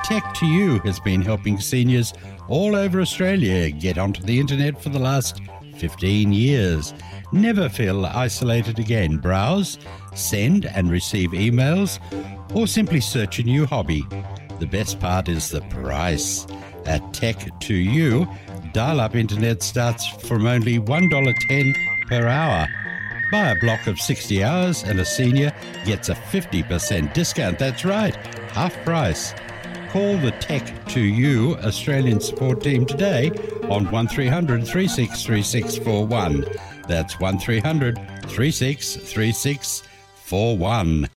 Tech to You has been helping seniors all over Australia get onto the internet for the last 15 years. Never feel isolated again. Browse, send and receive emails, or simply search a new hobby. The best part is the price. At Tech to You, dial-up internet starts from only $1.10 per hour. Buy a block of 60 hours and a senior gets a 50% discount. That's right, half price. Call the Tech to You Australian support team today on 1300 363641. That's 1300 363641.